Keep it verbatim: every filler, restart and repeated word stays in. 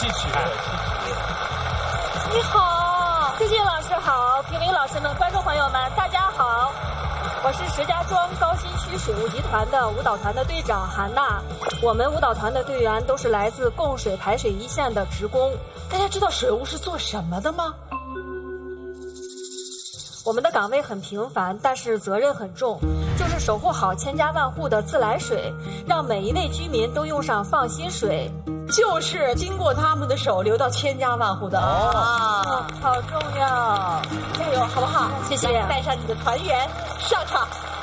谢谢，谢谢。 你好，谢谢老师好，评委老师们、观众朋友们，大家好。我是石家庄高新区水务集团的舞蹈团的队长韩娜。我们舞蹈团的队员都是来自供水排水一线的职工。 大家知道水务是做什么的吗？ 我们的岗位很平凡，但是责任很重，就是守护好千家万户的自来水，让每一位居民都用上放心水。 就是经过他们的手流到千家万户的啊、 哦，好重要！ 加油，好不好？ 谢谢。 带上你的团员上场。